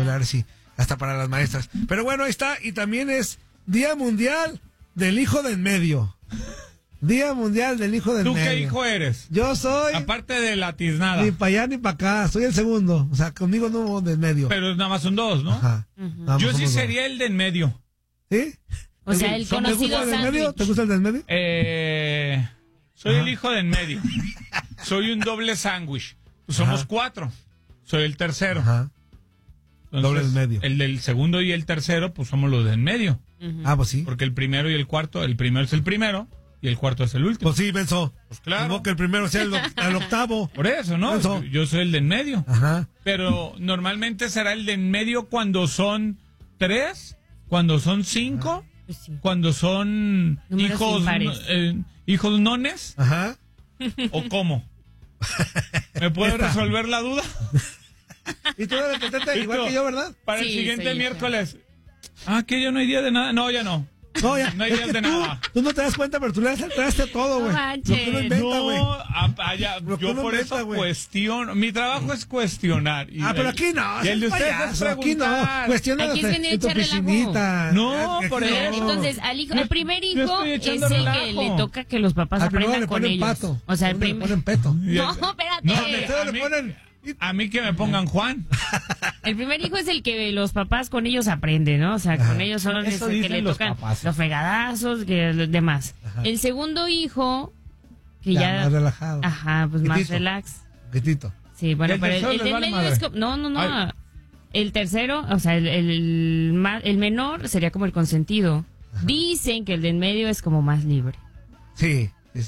escolares y hasta para las maestras. Pero bueno, ahí está. Y también es Día Mundial del Hijo de en Medio. Día Mundial del Hijo de en Medio. ¿Tú qué hijo eres? Yo soy... Aparte de la tiznada. Ni para allá ni para acá. Soy el segundo. O sea, conmigo no de en medio. Pero nada más son dos, ¿no? Ajá. Yo sí sería el de en medio. ¿Sí? O sea, el conocido sándwich. ¿Te gusta el del medio? Soy el hijo de en medio. Soy un doble sándwich. Pues somos 4. Soy el tercero. Ajá. Entonces, doble del medio. El del segundo y el tercero, pues somos los de en medio. Ah, pues sí. Porque el primero y el cuarto, el primero es el primero y el cuarto es el último. Pues sí, Benzo. Pues claro. Como que el primero sea el octavo. Por eso, ¿no? Benzo. Yo soy el de en medio. Ajá. Pero normalmente será el de en medio cuando son 3, cuando son 5, Pues sí. cuando son Números impares. hijos nones. Ajá. ¿O cómo? ¿Me puede resolver la duda? Y tú eres contenta igual que yo, ¿verdad? Para el Sí, siguiente soy miércoles. Que ya no hay día de nada. No, ya no. No, ya. No hay Es días que de nada. Tú no te das cuenta, pero tú le das el traste a todo, güey. No manches. Lo que uno inventa, güey. Lo que yo uno por inventa, eso güey. cuestiono. Mi trabajo es cuestionar. Pero aquí no. Y el de seas ustedes es payaso, aquí no. preguntar. Cuestiona Aquí es venir a en tu echar relajo. piscinita. No, Aquí por no. eso. Entonces, al primer Yo hijo estoy es echando el que relajo. le toca que los papás Al primero aprendan le con ponen ellos. pato. O sea, el Le primer... ponen peto. No, espérate. No, Al tercero le ponen... A mí que me pongan Juan. El primer hijo es el que los papás con ellos aprenden, ¿no? O sea, con ellos son los Eso que dicen le los tocan papás. los fregadazos, que los demás. Ajá. El segundo hijo, que Ya, ya... más relajado. Ajá, pues más Quietito. relax. Quietito. Sí, bueno, ¿Y el pero tercero el les del vale medio madre? es como... No. Ay. El tercero, o sea, el menor sería como el consentido. Dicen que el del medio es como más libre. Sí.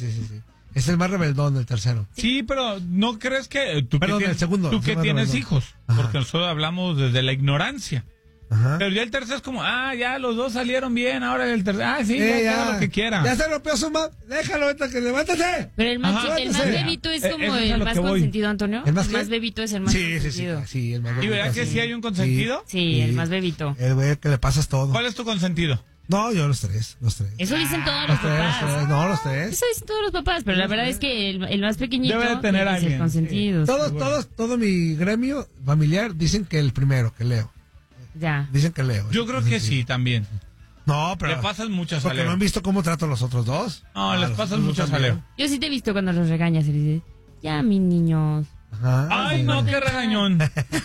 Es el más rebeldón, el tercero. Sí, pero ¿no crees que tú Perdón, que tienes, el segundo, tú el que segundo tienes rebeldón. hijos? Ajá. Porque nosotros hablamos desde la ignorancia. Ajá. Pero ya el tercero es como, ya los dos salieron bien, ahora el tercero, sí, ya haga lo que quiera. Ya se rompió su mano. Déjalo, ahorita que levántate. Pero el Ajá. el más bebito es como Eso es a el lo más que voy. consentido, Antonio. ¿El más qué? bebito es el más Sí, consentido. el más ¿Y bebito, verdad que sí hay un consentido? Sí, el más bebito. El güey que le pasas todo. ¿Cuál es tu consentido? No, yo los tres. Eso dicen todos los Los tres. papás. No, los tres. Eso dicen todos los papás, pero la verdad es que el más pequeñito Debe de tener es alguien, el consentido. Todo mi gremio familiar dicen que el primero, que Leo. Ya. Dicen que Leo. Yo creo que sí, también. No, pero... Le pasas muchas a Porque no Leo. han visto cómo trato a los otros dos. No, les los pasas otros muchas a también. Leo. Yo sí te he visto cuando los regañas y le dices, ya, mis niños. Ajá. Ay, no, qué regañón. No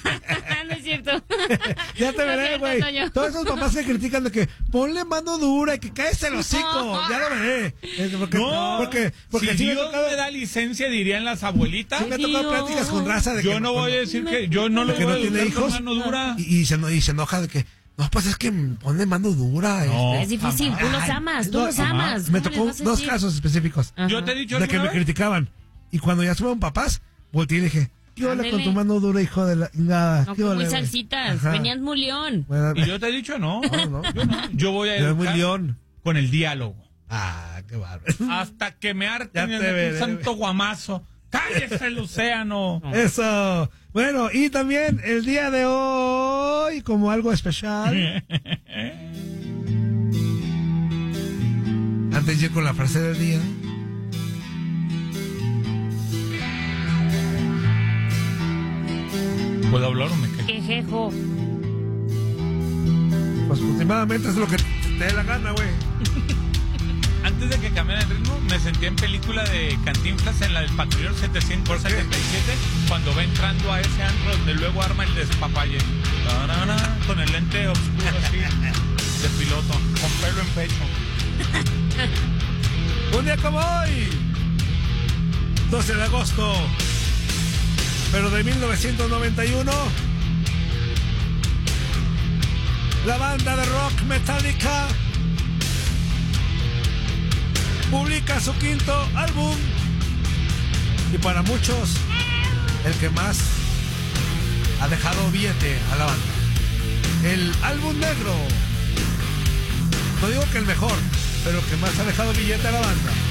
es cierto. Ya te veré, No es cierto, güey. Toño. Todos esos papás que critican de que ponle mano dura y que cáese el hocico. Ya lo veré. Porque si sí me ha Dios tocado- me da licencia, dirían las abuelitas. sí me ha tocado Dios. pláticas con raza de que Yo no voy a decir que yo no le que voy a no tiene educar con hijos. mano dura. y se enoja de que no, pues es que pone mano dura. No. Es difícil, tú los Ay, amas, tú no, los jamás. amas. Me ¿Cómo les tocó vas a dos decir? casos específicos Ajá. Yo te he dicho de que me alguna vez. criticaban. Y cuando ya estuvieron papás, volteé y dije, ¿qué ole con Ándele. tu mano dura, hijo de la nada? No, ¿Qué que muy ole, güey? salsitas, Ajá. venías muy león. Bueno, Y yo te he dicho no. no. Yo no. Yo voy a Eres muy educar león. con el diálogo. Ah, qué bárbaro. Hasta que me arte Ya en te veré, un santo guamazo. ¡Cállese el océano! Eso. Bueno, y también el día de hoy, como algo especial. Antes de ir con la frase del día. ¿Puedo hablar o me callo? Quejejo. Pues últimamente es lo que te dé la gana, güey. Antes de que cambiara el ritmo, me sentí en película de Cantinflas en la del Patrullero 777, cuando va entrando a ese antro donde luego arma el despapalle. Tarara, con el lente oscuro así, de piloto, con pelo en pecho. Un día como hoy, 12 de agosto, pero de 1991, la banda de rock Metallica publica su quinto álbum y para muchos el que más ha dejado billete a la banda, el álbum negro. No digo que el mejor, pero el que más ha dejado billete a la banda.